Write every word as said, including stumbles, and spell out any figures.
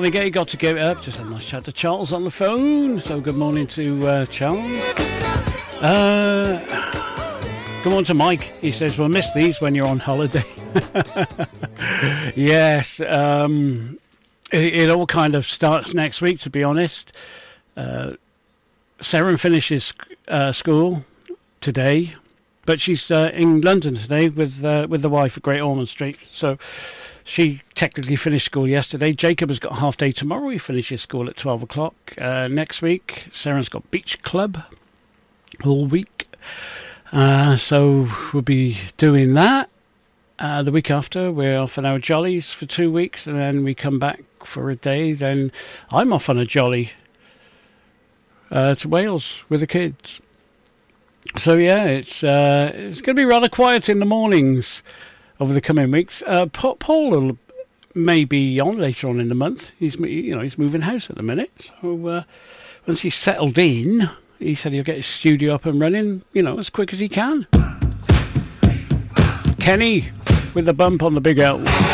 Marvin Gaye, Got to Give It Up. Just had a nice chat to Charles on the phone. So good morning to uh, Charles. Uh, good morning to Mike. He says, we'll miss these when you're on holiday. Yes. Um, it, it all kind of starts next week, to be honest. Uh, Sarah finishes uh, school today, but she's uh, in London today with uh, with the wife at Great Ormond Street. So she technically finished school yesterday. Jacob has got a half day tomorrow. He finishes school at twelve o'clock. Uh, next week, Sarah's got beach club all week. Uh, so we'll be doing that. Uh, the week after, we're off on our jollies for two weeks, and then we come back for a day. Then I'm off on a jolly uh, to Wales with the kids. So yeah, it's uh, it's going to be rather quiet in the mornings over the coming weeks. Uh, Paul will may be on later on in the month. He's you know he's moving house at the minute, so uh, once he's settled in, he said he'll get his studio up and running, you know, as quick as he can. Kenny with the bump on the big L.